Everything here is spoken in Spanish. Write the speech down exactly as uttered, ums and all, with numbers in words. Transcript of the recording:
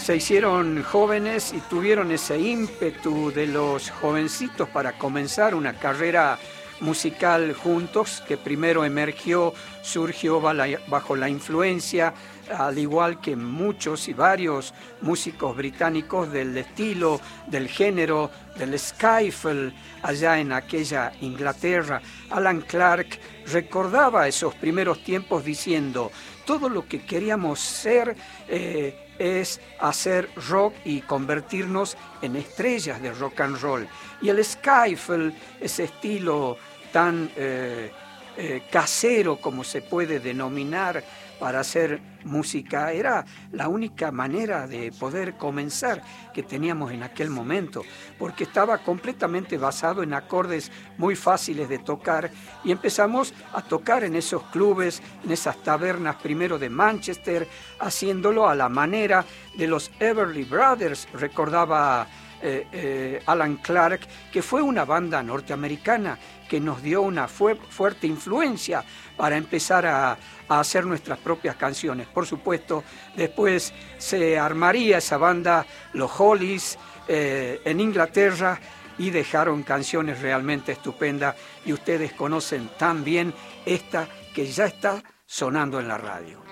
se hicieron jóvenes y tuvieron ese ímpetu de los jovencitos para comenzar una carrera musical juntos, que primero emergió, surgió bajo la influencia, al igual que muchos y varios músicos británicos del estilo, del género, del skiffle, allá en aquella Inglaterra. Alan Clark recordaba esos primeros tiempos diciendo: todo lo que queríamos ser eh, es hacer rock y convertirnos en estrellas de rock and roll. Y el skiffle, ese estilo tan eh, eh, casero como se puede denominar para hacer música, era la única manera de poder comenzar que teníamos en aquel momento, porque estaba completamente basado en acordes muy fáciles de tocar, y empezamos a tocar en esos clubes, en esas tabernas primero de Manchester, haciéndolo a la manera de los Everly Brothers. Recordaba eh, eh, Alan Clark que fue una banda norteamericana que nos dio una fu- fuerte influencia para empezar a, a hacer nuestras propias canciones. Por supuesto, después se armaría esa banda, los Hollies, eh, en Inglaterra, y dejaron canciones realmente estupendas, y ustedes conocen tan bien esta que ya está sonando en la radio.